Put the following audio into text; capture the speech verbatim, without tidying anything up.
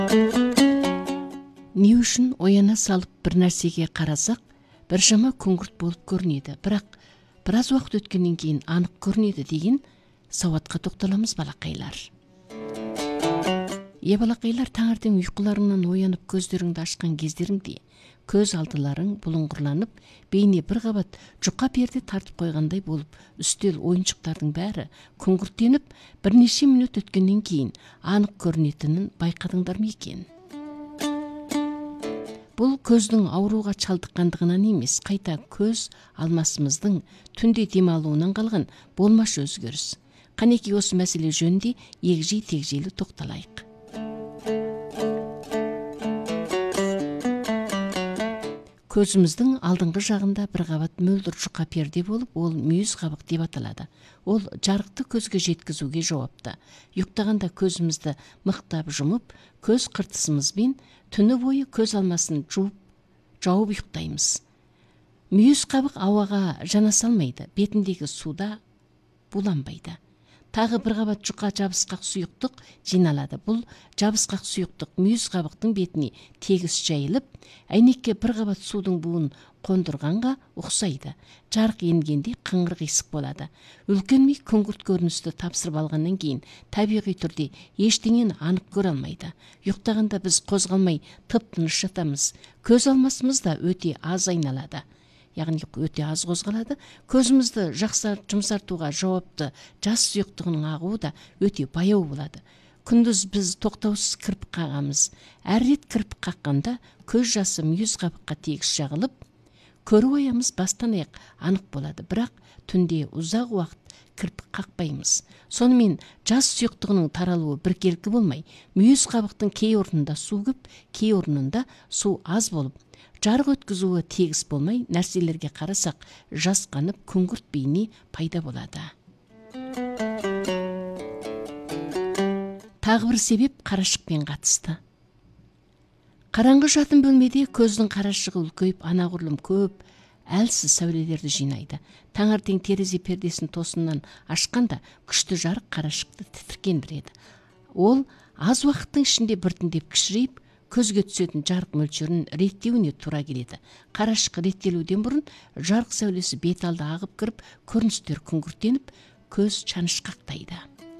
Не үшін ояна салып бір нәрсеге қарасақ, біршама күңгірт болып көрінеді, бірақ біраз уақыт өткеннен кейін анық көрінеді деген сауатқа тоқталамыз балақайлар. Е балақайлар, таңертең ұйқыларыңнан оянып көздеріңді ашқан кездеріңде көз алдыларың бұлыңғырланып, бейне бір қабат жұқа перде тартып қойғандай болып, үстел ойыншықтардың бәрі күңгірттеніп, бірнеше минут өткеннен кейін анық көрінетінін байқадыңдар ма екен? Бұл көздің ауруға шалдыққандығынан емес, қайта көз алмасымыздың түнде демалуынан қалған болмаш өзгеріс. Қанеки осы мәселе жөнінде егжей-тегжейлі тоқталайық. Көзіміздің алдыңғы жағында бір қабат мөлдір жұқа перде болып, ол мүйіз қабық деп аталады. Ол жарықты көзге жеткізуге жауапты. Ұйықтағанда көзімізді мықтап жұмып, көз қыртысымызбен түні бойы көз алмасын жуып, жауып ұйықтаймыз. Мүйіз қабық ауаға жана салмайды, бетіндегі суда буланбайды. Тағы бір қабат жұқа жабысқақ сұйықтық жиналады. Бұл жабысқақ сұйықтық мүйіз қабықтың бетіне тегіс жайылып, әйнекке бір қабат судың буын қондырғанға ұқсайды. Жарық енгенде қыңыр қисық болады. Үлкен ми күңгірт көріністі тапсырып алғаннан кейін табиғи түрде ештеңені анық көре алмайды. Ұйықтағанда біз қозғалмай тып-тыныш жатамыз. Көз алмасымыз да өте аз айналады. Яғни өте аз қозғалады. Көзімізді жақсы жұмсартуға жауапты жас сұйықтығының ағуы да өте баяу болады. Күндіз біз тоқтаусыз кірпік қағамыз. Әр рет кірпік қаққанда көз жасы мүйіз қабыққа тегіс жағылып, көру аяғымыз бастан аяқ анық болады. Бірақ түнде ұзақ уақыт кірпік қақпаймыз. Сонымен жас сұйықтығының таралуы біркелкі болмай, мүйіз қабықтың кей орнында су көп, кей орнында су аз болып, жарық өткізуі тегіс болмай, нәрселерге қарасақ жасқанып күңгірт бейне пайда болады. Тағы бір себеп қарашықпен қатысты. Қараңғы жатын бөлмеде көздің қарашығы үлкейіп, анағұрлым көп әлсіз сәулелерді жинайды. Таңертең терезе пердесін тосыннан ашқанда күшті жарық қарашықты тітіркендіреді. Ол аз уақыттың ішінде біртіндеп кішірейіп, көзге түсетін жарық мөлшерін реттеуіне тура келеді. Қарашық реттелуден бұрын жарық сәулесі бет алды ағып кіріп, көріністер күңгірттеніп, көз шанышқақтайды.